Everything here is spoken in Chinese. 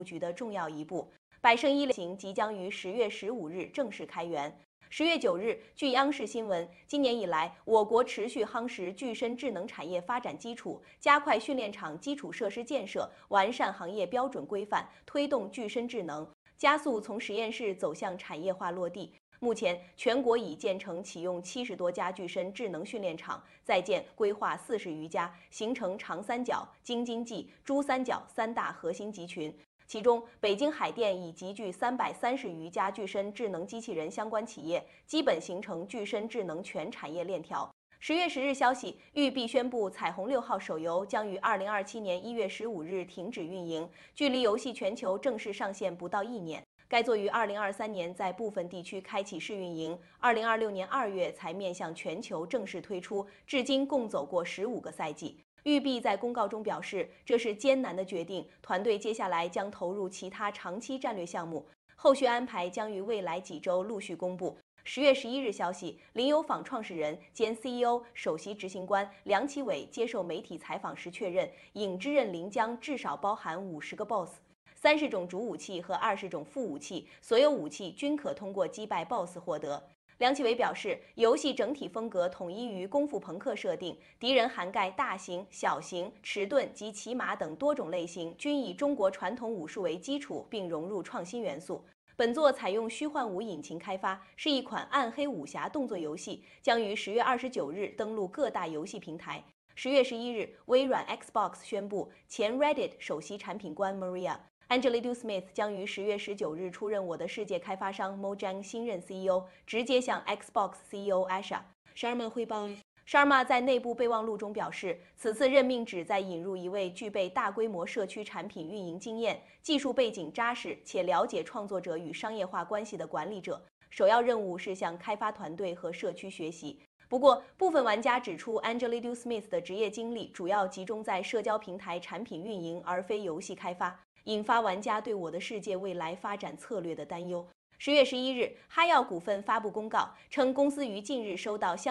局的重要一步。百胜1类型即将于10月15日正式开源。10月9日，据央视新闻，今年以来，我国持续夯实具身智能产业发展基础，加快训练场基础设施建设，完善行业标准规范，推动具身智能，加速从实验室走向产业化落地。目前，全国已建成启用70多家具身智能训练场，在建规划40余家，形成长三角、京津冀、珠三角3大核心集群。其中，北京海淀已集聚330余家具身智能机器人相关企业，基本形成具身智能全产业链条。10月10日消息，育碧宣布《彩虹6号》手游将于2027年1月15日停止运营，距离游戏全球正式上线不到1年。该作于2023年在部分地区开启试运营，2026年2月才面向全球正式推出，至今共走过15个赛季。育碧在公告中表示，这是艰难的决定，团队接下来将投入其他长期战略项目，后续安排将于未来几周陆续公布。10月11日消息，林有坊创始人兼 CEO、首席执行官梁启伟接受媒体采访时确认，影之刃鳞将至少包含50个 BOSS、30种主武器和20种副武器，所有武器均可通过击败 BOSS 获得。梁启伟表示，游戏整体风格统一于功夫朋克设定，敌人涵盖大型、小型、迟钝及骑马等多种类型，均以中国传统武术为基础，并融入创新元素。本作采用虚幻五引擎开发，是一款暗黑武侠动作游戏，将于10月29日登陆各大游戏平台。10月11日，微软 Xbox 宣布，前 Reddit 首席产品官 Maria。Angela Smith 将于10月19日出任我的世界开发商 Mojang 新任 CEO， 直接向 Xbox CEO Asha Sharma 汇报。Sharma 在内部备忘录中表示，此次任命旨在引入一位具备大规模社区产品运营经验、技术背景扎实且了解创作者与商业化关系的管理者。首要任务是向开发团队和社区学习。不过，部分玩家指出 ，Angela Smith 的职业经历主要集中在社交平台产品运营，而非游戏开发，引发玩家对我的世界未来发展策略的担忧。10月11日，哈药股份发布公告称，公司于近日收到